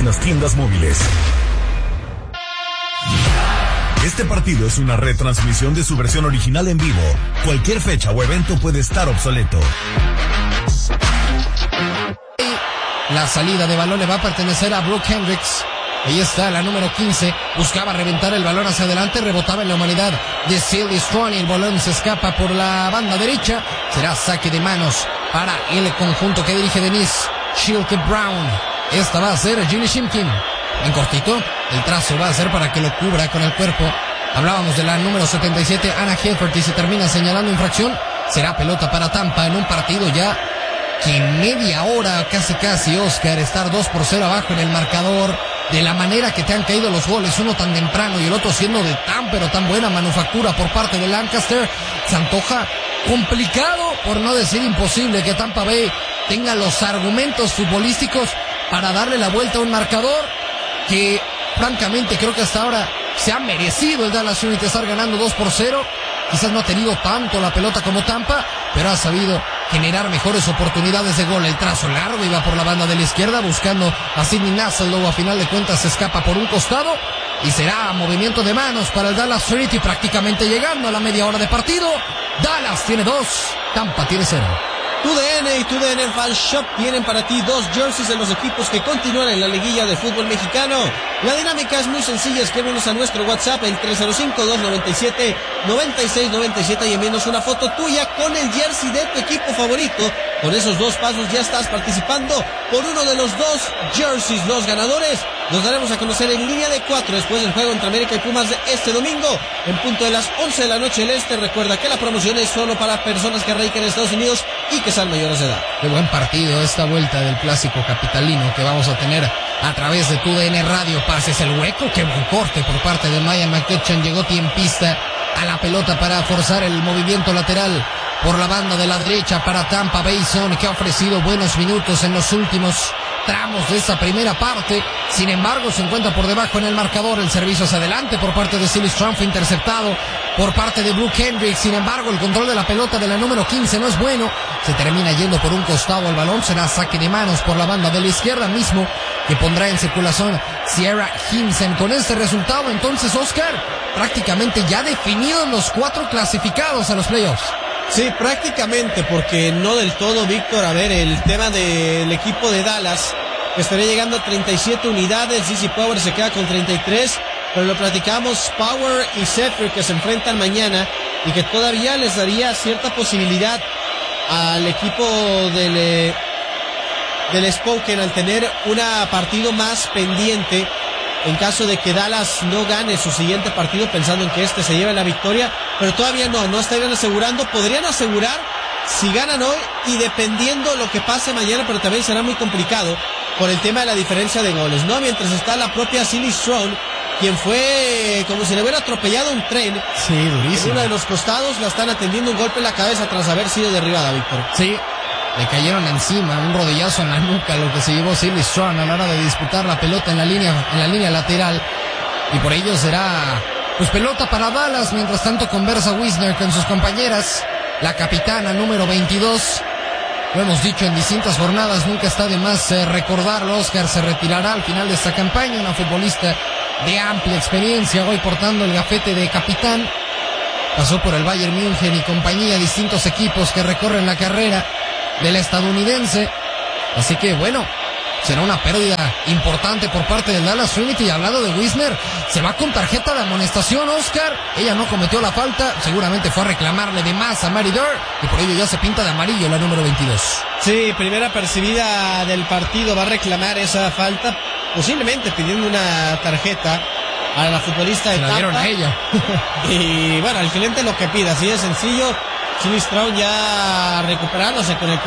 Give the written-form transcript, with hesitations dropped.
las tiendas móviles. Este partido es una retransmisión de su versión original en vivo. Cualquier fecha o evento puede estar obsoleto. La salida de balón le va a pertenecer a Brooke Hendricks. Ahí está la número 15. Buscaba reventar el balón hacia adelante. Rebotaba en la humanidad de Silly Strong. El balón se escapa por la banda derecha. Será saque de manos para el conjunto que dirige Denise Shilke Brown. Esta va a ser Ginny Shimkin. En cortito, el trazo va a ser para que lo cubra con el cuerpo. Hablábamos de la número 77, Anna Helfert, y se termina señalando infracción. Será pelota para Tampa en un partido ya que en media hora, casi, Oscar, estar 2-0 abajo en el marcador. De la manera que te han caído los goles, uno tan temprano y el otro siendo de tan buena manufactura por parte de Lancaster, se antoja complicado, por no decir imposible, que Tampa Bay tenga los argumentos futbolísticos para darle la vuelta a un marcador que francamente creo que hasta ahora se ha merecido el Dallas Unity estar ganando 2-0. Quizás no ha tenido tanto la pelota como Tampa, pero ha sabido generar mejores oportunidades de gol. El trazo largo iba por la banda de la izquierda buscando a Sidney Nassel. Luego a final de cuentas se escapa por un costado y será movimiento de manos para el Dallas Unity, prácticamente llegando a la media hora de partido. Dallas tiene 2, Tampa tiene 0. TUDN y TUDN Fan Shop tienen para ti 2 jerseys de los equipos que continúan en la liguilla de fútbol mexicano. La dinámica es muy sencilla, escríbenos a nuestro WhatsApp, el 305-297-9697, y envíanos una foto tuya con el jersey de tu equipo favorito. Con esos 2 pasos ya estás participando por uno de los 2 jerseys. Los ganadores los daremos a conocer en línea de 4 después del juego entre América y Pumas de este domingo, en punto de las 11 de la noche del este. Recuerda que la promoción es solo para personas que radican en Estados Unidos y que sean mayores de edad. Qué buen partido esta vuelta del clásico capitalino que vamos a tener a través de TUDN Radio. Pases el hueco, qué buen corte por parte de Maya McCutcheon. Llegó tiempista a la pelota para forzar el movimiento lateral por la banda de la derecha para Tampa Bay Zone, que ha ofrecido buenos minutos en los últimos tramos de esta primera parte. Sin embargo, se encuentra por debajo en el marcador. El servicio hacia adelante por parte de Silly Strong fue interceptado por parte de Brooke Hendricks. Sin embargo, el control de la pelota de la número 15 no es bueno. Se termina yendo por un costado el balón. Será saque de manos por la banda de la izquierda, mismo que pondrá en circulación Sierra Hinsen. Con este resultado, entonces, Oscar, prácticamente ya definidos los 4 clasificados a los playoffs. Sí, prácticamente, porque no del todo, Víctor. A ver, el tema del equipo de Dallas, que estaría llegando a 37 unidades, DC Power se queda con 33, pero lo platicamos, Power y Zephyr, que se enfrentan mañana y que todavía les daría cierta posibilidad al equipo del Spokane al tener un partido más pendiente en caso de que Dallas no gane su siguiente partido, pensando en que este se lleve la victoria, pero todavía no estarían asegurando. Podrían asegurar si ganan hoy y dependiendo lo que pase mañana, pero también será muy complicado por el tema de la diferencia de goles, ¿no? Mientras está la propia Silly Strong, quien fue como si le hubiera atropellado un tren. Sí, durísimo. En uno de los costados la están atendiendo un golpe en la cabeza tras haber sido derribada, Víctor. Sí, le cayeron encima, un rodillazo en la nuca, lo que se llevó Silly Strong a la hora de disputar la pelota en la línea lateral. Y por ello será pues pelota para Dallas. Mientras tanto conversa Wisner con sus compañeras. La capitana número 22, lo hemos dicho en distintas jornadas, nunca está de más recordarlo. Oscar se retirará al final de esta campaña, una futbolista de amplia experiencia, hoy portando el gafete de capitán. Pasó por el Bayern München y compañía, distintos equipos que recorren la carrera de la estadounidense. Así que bueno, será una pérdida importante por parte del Dallas Unity. Y hablando de Wisner, se va con tarjeta de amonestación, Oscar. Ella no cometió la falta, seguramente fue a reclamarle de más a Mary Durr, y por ello ya se pinta de amarillo la número 22. Sí, primera percibida del partido, va a reclamar esa falta, posiblemente pidiendo una tarjeta a la futbolista de Tampa. La dieron a ella. Y bueno, el cliente lo que pida, así de sencillo. Silly Strong ya recuperándose con el